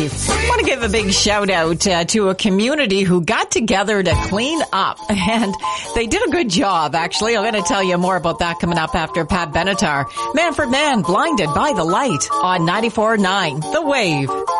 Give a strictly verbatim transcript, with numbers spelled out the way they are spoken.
Wave. I want to give a big shout out uh, to a community who got together to clean up, and they did a good job, actually. I'm going to tell you more about that coming up after Pat Benatar. Manfred Mann, Blinded by the Light on ninety-four point nine The Wave.